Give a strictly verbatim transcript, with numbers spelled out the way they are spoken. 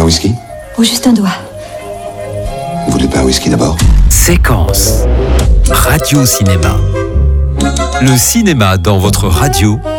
whisky? Ou juste un doigt. Vous voulez pas un whisky d'abord? Séquence. Radio Cinéma. Le cinéma dans votre radio